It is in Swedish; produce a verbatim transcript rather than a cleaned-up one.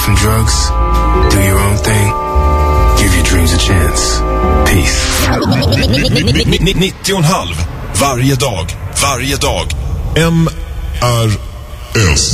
some drugs, do your own thing, give your dreams a chance. Peace. nittio och en halv varje dag, varje dag. M R S